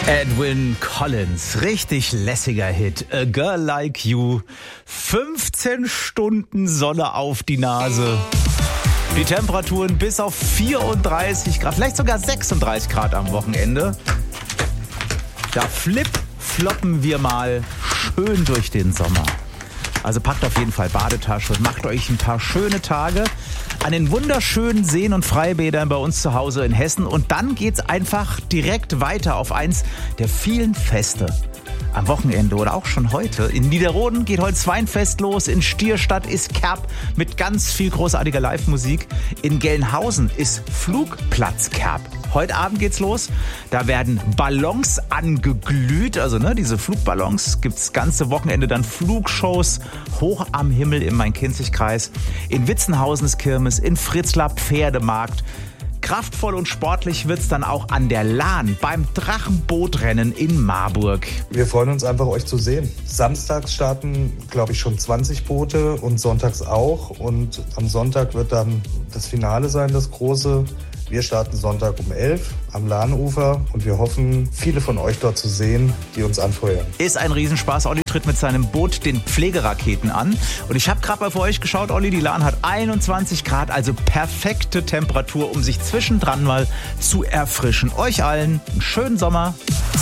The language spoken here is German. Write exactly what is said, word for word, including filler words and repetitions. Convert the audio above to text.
Edwyn Collins, richtig lässiger Hit. A Girl Like You. fünfzehn Stunden Sonne auf die Nase. Die Temperaturen bis auf vierunddreißig Grad, vielleicht sogar sechsunddreißig Grad am Wochenende. Da flip-floppen wir mal schön durch den Sommer. Also packt auf jeden Fall Badetasche und macht euch ein paar schöne Tage an den wunderschönen Seen und Freibädern bei uns zu Hause in Hessen. Und dann geht's einfach direkt weiter auf eins der vielen Feste. Am Wochenende oder auch schon heute. In Niederroden geht heute das Weinfest los. In Stierstadt ist Kerb mit ganz viel großartiger Live-Musik. In Gelnhausen ist Flugplatz Kerb. Heute Abend geht's los. Da werden Ballons angeglüht. Also ne, diese Flugballons gibt's das ganze Wochenende. Dann Flugshows hoch am Himmel im Main-Kinzig-Kreis. In Witzenhausen ist Kirmes. In Fritzlar Pferdemarkt. Kraftvoll und sportlich wird's dann auch an der Lahn beim Drachenbootrennen in Marburg. Wir freuen uns einfach, euch zu sehen. Samstags starten, glaube ich, schon zwanzig Boote und sonntags auch. Und am Sonntag wird dann das Finale sein, das große. Wir starten Sonntag um elf am Lahnufer und wir hoffen, viele von euch dort zu sehen, die uns anfeuern. Ist ein Riesenspaß. Olli tritt mit seinem Boot den Pflegeraketen an. Und ich habe gerade mal für euch geschaut, Olli, die Lahn hat einundzwanzig Grad, also perfekte Temperatur, um sich zwischendran mal zu erfrischen. Euch allen einen schönen Sommer.